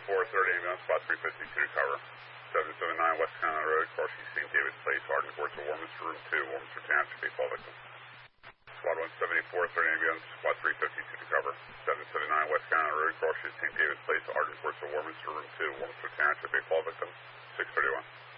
ambulance, spot 352 to cover. 779 West Canada Road, crossing St. David Place, Arden Courts of Warminster, room 2, Warminster Township, 8 fall victim. Squad 174, third ambulance, spot 352 to cover. 779 West Canada Road, crossing St. David Place, Arden Courts of Warminster, room 2, Warminster Township, 8 fall victim. 631.